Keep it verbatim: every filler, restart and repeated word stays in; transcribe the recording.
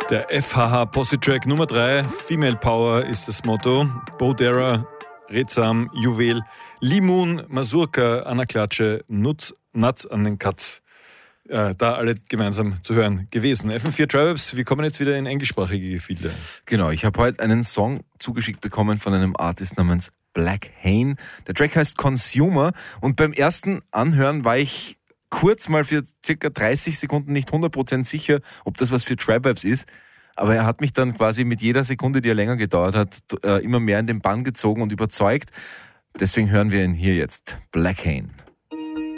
Der F H H Posse Track Nummer drei, Female Power ist das Motto. Bodera, Rezam, Juwel, Limun, Mazurka, Anna Klatsche, Nutz, Natz an den Katz. Äh, da alle gemeinsam zu hören gewesen. F M vier Tribes, wir kommen jetzt wieder in englischsprachige Gefilde. Genau, ich habe heute einen Song zugeschickt bekommen von einem Artist namens Black Hane. Der Track heißt Consumer und beim ersten Anhören war ich kurz mal für circa dreißig Sekunden nicht hundert Prozent sicher, ob das was für Tribe Vibes ist. Aber er hat mich dann quasi mit jeder Sekunde, die er länger gedauert hat, immer mehr in den Bann gezogen und überzeugt. Deswegen hören wir ihn hier jetzt. Black Hane.